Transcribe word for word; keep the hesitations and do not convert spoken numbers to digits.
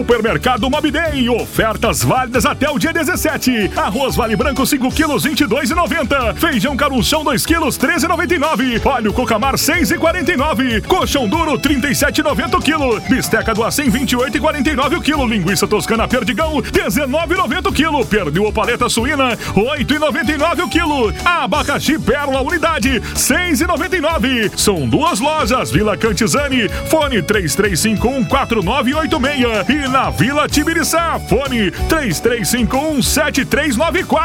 Supermercado Mob Day, ofertas válidas até o dia dezessete. Arroz Vale Branco cinco quilos, vinte e dois reais e noventa centavos. Feijão Carunchão dois quilos, treze reais e noventa e nove centavos. Óleo Cocamar seis reais e quarenta e nove centavos. Colchão duro trinta e sete reais e noventa centavos o quilo. Bisteca do Acém vinte e oito reais e quarenta e nove centavos o quilo. Linguiça Toscana Perdigão dezenove reais e noventa centavos o quilo. Pernil ou paleta suína oito reais e noventa e nove centavos o quilo. Abacaxi Pérola unidade seis reais e noventa e nove centavos. São duas lojas, Vila Cantizani, fone três três cinco um quatro nove oito seis e na Vila Tibiriçá, fone três três cinco um sete três nove quatro.